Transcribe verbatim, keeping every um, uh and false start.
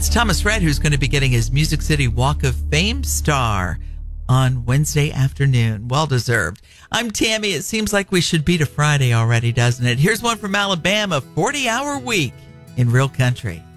It's Thomas Rhett who's going to be getting his Music City Walk of Fame star on Wednesday afternoon. Well deserved. I'm Tammy. It seems like we should beat a Friday already, doesn't it? Here's one from Alabama, forty hour week in real country.